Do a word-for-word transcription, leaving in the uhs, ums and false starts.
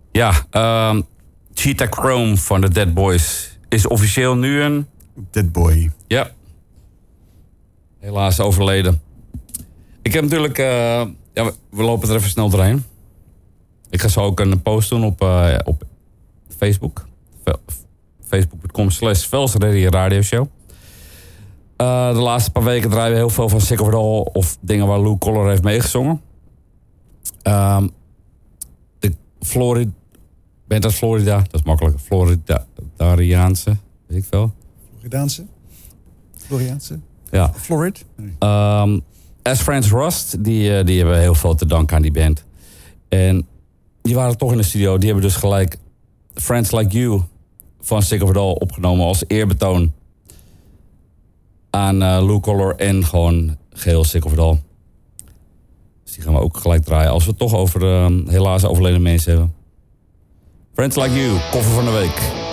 Ja, um, Cheetah Chrome van de Dead Boys is officieel nu een... Dead Boy. Ja. Helaas overleden. Ik heb natuurlijk... Uh, ja, we, we lopen er even snel doorheen. Ik ga zo ook een post doen op, uh, op Facebook. Facebook punt com slash Velsready Radio Show. Uh, de laatste paar weken draaien we heel veel van Sick of It All of dingen waar Lou Collor heeft meegezongen. Um, de Florida... Bent dat Florida? Dat is makkelijk. Floridariaanse, weet ik veel. Floridaanse? Floriaanse? Ja. Florid? Nee. Um, As Friends Rust, die, uh, die hebben heel veel te danken aan die band. En die waren toch in de studio. Die hebben dus gelijk Friends Like You van Sick of It All opgenomen als eerbetoon aan uh, Lou Collor en gewoon geheel Sick of It All. Dus die gaan we ook gelijk draaien. Als we het toch over uh, helaas overleden mensen hebben. Friends Like You, koffer van de week.